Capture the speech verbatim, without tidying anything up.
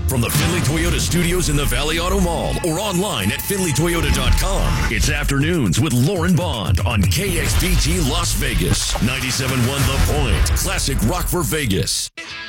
From the Finley Toyota studios in the Valley Auto Mall or online at finley toyota dot com, it's Afternoons with Lauren Bond on K X P G Las Vegas. ninety-seven point one The Point. Classic rock for Vegas.